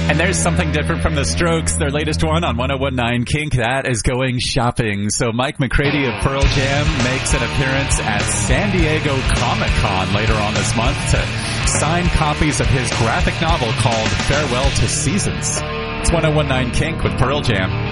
And there's something different from the Strokes. Their latest one on 101.9 Kink, that is going shopping. So Mike McCready of Pearl Jam makes an appearance at San Diego Comic-Con later on this month to sign copies of his graphic novel called Farewell to Seasons. It's 101.9 Kink with Pearl Jam.